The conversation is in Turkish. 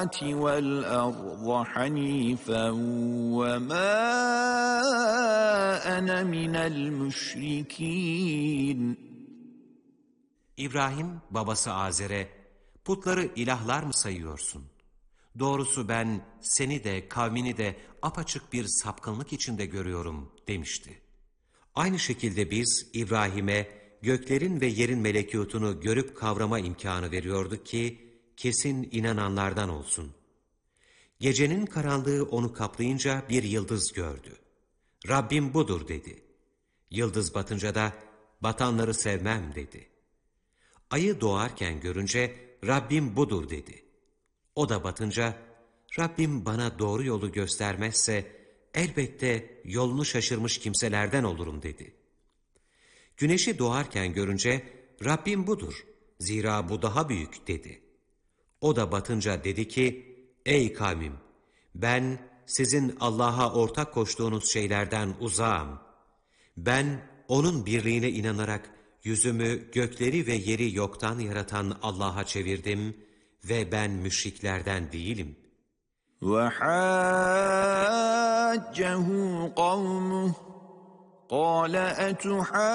وَالْأَرْضَ حَنِيفًا وَمَا أَنَا مِنَ الْمُشْرِكِينَ. İbrahim babası Azer'e, putları ilahlar mı sayıyorsun? Doğrusu ben seni de kavmini de apaçık bir sapkınlık içinde görüyorum demişti. Aynı şekilde biz İbrahim'e göklerin ve yerin melekûtunu görüp kavrama imkanı veriyorduk ki kesin inananlardan olsun. Gecenin karanlığı onu kaplayınca bir yıldız gördü. Rabbim budur dedi. Yıldız batınca da batanları sevmem dedi. Ayı doğarken görünce Rabbim budur dedi. O da batınca Rabbim bana doğru yolu göstermezse elbette yolunu şaşırmış kimselerden olurum dedi. Güneşi doğarken görünce Rabbim budur, zira bu daha büyük dedi. O da batınca dedi ki, ey kavmim, ben sizin Allah'a ortak koştuğunuz şeylerden uzağım. Ben onun birliğine inanarak yüzümü gökleri ve yeri yoktan yaratan Allah'a çevirdim ve ben müşriklerden değilim. وَحَاجَّهُ قَوْمُهُ قَالَ